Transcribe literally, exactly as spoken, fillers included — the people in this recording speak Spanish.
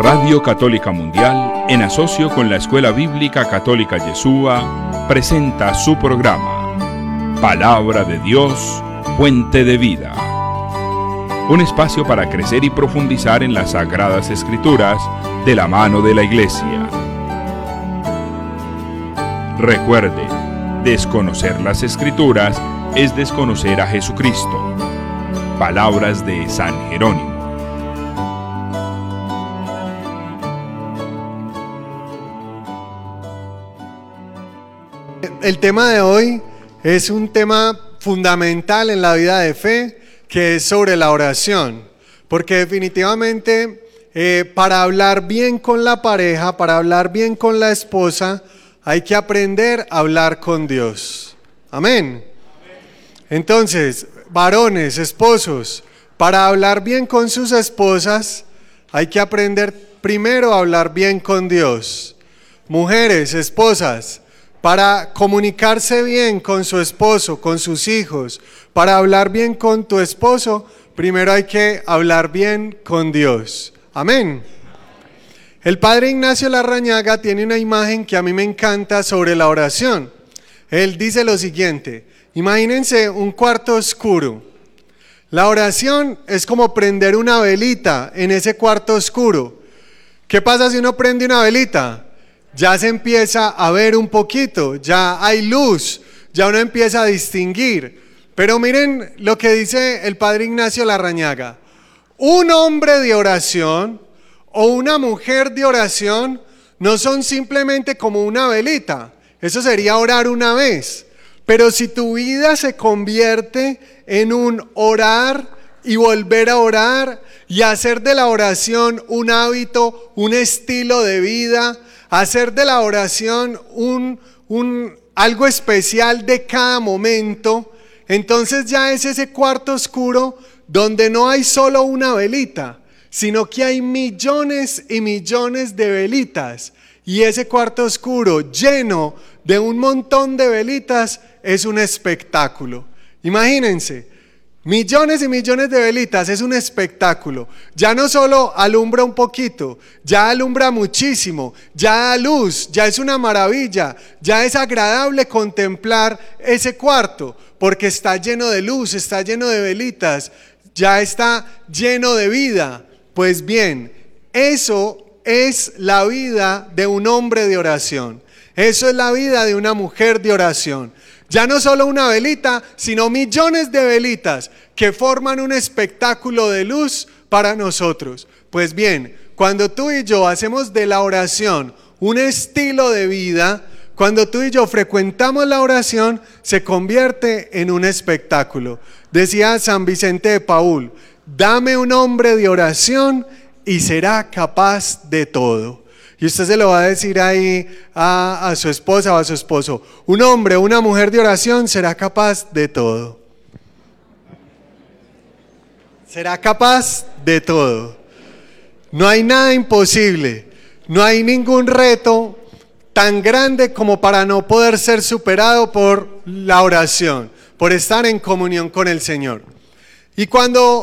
Radio Católica Mundial, en asocio con la Escuela Bíblica Católica Yeshua, presenta su programa Palabra de Dios, Fuente de Vida. Un espacio para crecer y profundizar en las Sagradas Escrituras de la mano de la Iglesia. Recuerde, desconocer las Escrituras es desconocer a Jesucristo. Palabras de San Jerónimo. El tema de hoy es un tema fundamental en la vida de fe, que es sobre la oración, porque definitivamente eh, para hablar bien con la pareja, para hablar bien con la esposa, hay que aprender a hablar con Dios. Amén. Entonces, varones, esposos, para hablar bien con sus esposas, hay que aprender primero a hablar bien con Dios. Mujeres, esposas, para comunicarse bien con su esposo, con sus hijos, para hablar bien con tu esposo, primero hay que hablar bien con Dios. Amén. El padre Ignacio Larrañaga tiene una imagen que a mí me encanta sobre la oración. Él dice lo siguiente: imagínense un cuarto oscuro. La oración es como prender una velita en ese cuarto oscuro. ¿Qué pasa si uno prende una velita? Ya se empieza a ver un poquito, ya hay luz, ya uno empieza a distinguir. Pero miren lo que dice el padre Ignacio Larrañaga: un hombre de oración o una mujer de oración no son simplemente como una velita. Eso sería orar una vez. Pero si tu vida se convierte en un orar y volver a orar y hacer de la oración un hábito, un estilo de vida, hacer de la oración un, un, algo especial de cada momento, entonces ya es ese cuarto oscuro donde no hay solo una velita, sino que hay millones y millones de velitas. Y ese cuarto oscuro lleno de un montón de velitas es un espectáculo. Imagínense, millones y millones de velitas es un espectáculo. Ya no solo alumbra un poquito, ya alumbra muchísimo, ya da luz, ya es una maravilla, ya es agradable contemplar ese cuarto, porque está lleno de luz, está lleno de velitas, ya está lleno de vida. Pues bien, eso es la vida de un hombre de oración. Eso es la vida de una mujer de oración. Ya no solo una velita, sino millones de velitas que forman un espectáculo de luz para nosotros. Pues bien, cuando tú y yo hacemos de la oración un estilo de vida, cuando tú y yo frecuentamos la oración, se convierte en un espectáculo. Decía San Vicente de Paúl: dame un hombre de oración y será capaz de todo. Y usted se lo va a decir ahí a, a su esposa o a su esposo: un hombre o una mujer de oración será capaz de todo. Será capaz de todo. No hay nada imposible, no hay ningún reto tan grande como para no poder ser superado por la oración, por estar en comunión con el Señor. Y cuando